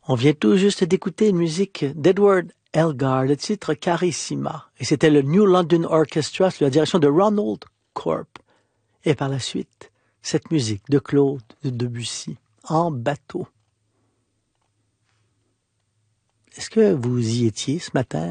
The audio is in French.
On vient tout juste d'écouter une musique d'Edward Elgar, le titre Carissima. Et c'était le New London Orchestra sous la direction de Ronald Corp. Et par la suite, cette musique de Claude Debussy, En bateau. Est-ce que vous y étiez ce matin?